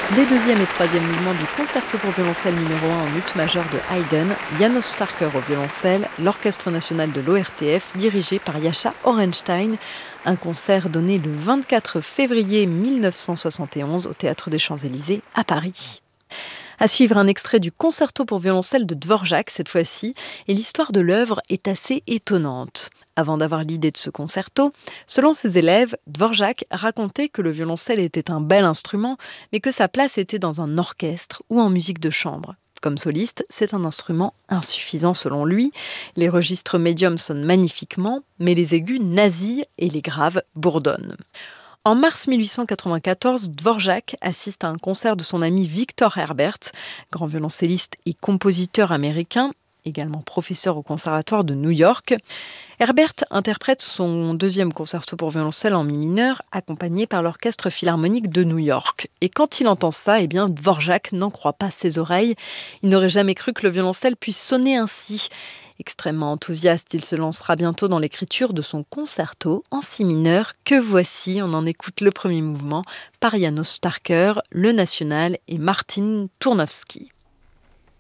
Les deuxième et troisième mouvements du concerto pour violoncelle numéro 1 en ut majeur de Haydn, János Starker au violoncelle, l'Orchestre national de l'ORTF dirigé par Jascha Orenstein. Un concert donné le 24 février 1971 au Théâtre des Champs-Élysées à Paris. À suivre un extrait du concerto pour violoncelle de Dvorak cette fois-ci, et l'histoire de l'œuvre est assez étonnante. Avant d'avoir l'idée de ce concerto, selon ses élèves, Dvorak racontait que le violoncelle était un bel instrument, mais que sa place était dans un orchestre ou en musique de chambre. Comme soliste, c'est un instrument insuffisant selon lui. Les registres médiums sonnent magnifiquement, mais les aigus nasillent et les graves bourdonnent. En mars 1894, Dvorak assiste à un concert de son ami Victor Herbert, grand violoncelliste et compositeur américain, également professeur au conservatoire de New York. Herbert interprète son deuxième concerto pour violoncelle en mi mineur, accompagné par l'Orchestre philharmonique de New York. Et quand il entend ça, Dvorak n'en croit pas ses oreilles. Il n'aurait jamais cru que le violoncelle puisse sonner ainsi. Extrêmement enthousiaste, il se lancera bientôt dans l'écriture de son concerto en si mineur que voici, on en écoute le premier mouvement par János Starker, le National et Martin Tournovski.